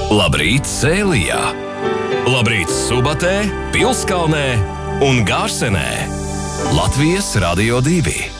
Labrīt Sēlijā! Labrīt Subatē, Pilskalnē un Gārsenē! Latvijas Radio 2!